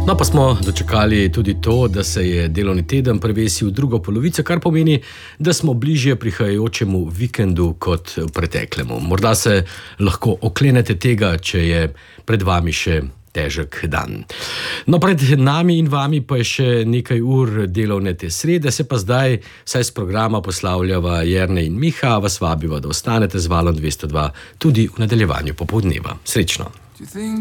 No, pa smo dočakali tudi to, da se je delovni teden prevesil v drugo polovico, kar pomeni, da smo bližje prihajajočemu vikendu kot preteklemu. Morda se lahko oklenete tega, če je pred vami še težek dan. No, pred nami in vami pa je še nekaj ur delovne te srede, se pa zdaj, saj z programa poslavljava Jernej in Miha, vas vabiva, da ostanete z Valom 202 tudi v nadaljevanju popoldneva. Srečno!